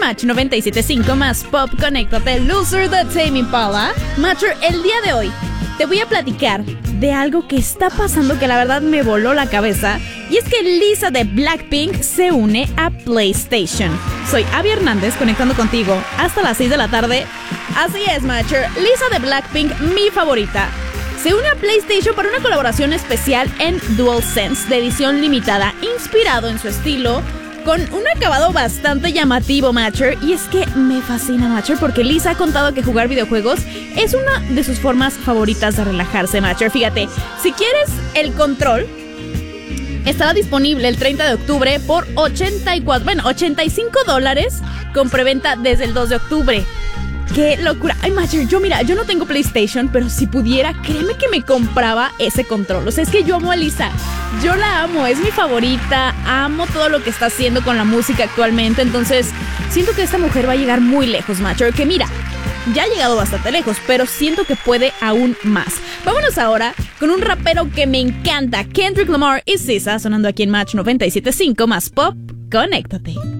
Match 97.5 más Pop, conéctate, loser de Tame Impala. Matcher, el día de hoy te voy a platicar de algo que está pasando que la verdad me voló la cabeza. Y es que Lisa de Blackpink se une a PlayStation. Soy Abby Hernández, conectando contigo hasta las 6 de la tarde. Así es, Matcher, Lisa de Blackpink, mi favorita, se une a PlayStation para una colaboración especial en DualSense de edición limitada, inspirado en su estilo, con un acabado bastante llamativo, Matcher. Y es que me fascina, Matcher, porque Lisa ha contado que jugar videojuegos es una de sus formas favoritas de relajarse, Matcher. Fíjate, si quieres el control, estará disponible el 30 de octubre por $85 con preventa desde el 2 de octubre. ¡Qué locura! Ay, Matcher, yo no tengo PlayStation, pero si pudiera, créeme que me compraba ese control. O sea, es que yo amo a Lisa. Yo la amo, es mi favorita. Amo todo lo que está haciendo con la música actualmente. Entonces, siento que esta mujer va a llegar muy lejos, Matcher. Que mira, ya ha llegado bastante lejos, pero siento que puede aún más. Vámonos ahora con un rapero que me encanta, Kendrick Lamar y SZA, sonando aquí en Match 97.5 más Pop. Conéctate.